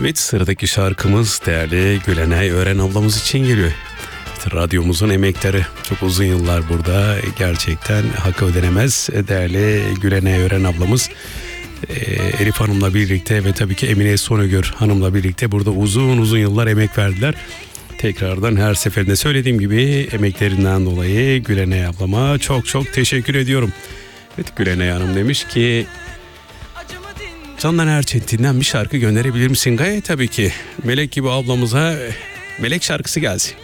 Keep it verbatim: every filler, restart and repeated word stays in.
Evet, sıradaki şarkımız değerli Gülenay Ören ablamız için geliyor. İşte radyomuzun emektarı, çok uzun yıllar burada, gerçekten hakkı ödenemez değerli Gülenay Ören ablamız. Elif Hanım'la birlikte ve tabii ki Emine Sonögör Hanım'la birlikte burada uzun uzun yıllar emek verdiler. Tekrardan her seferinde söylediğim gibi emeklerinden dolayı Gülenay ablama çok çok teşekkür ediyorum. Evet, Gülenay Hanım demiş ki Candan Erçetin'den bir şarkı gönderebilir misin? Gayet tabii ki. Melek gibi ablamıza Melek şarkısı gelsin.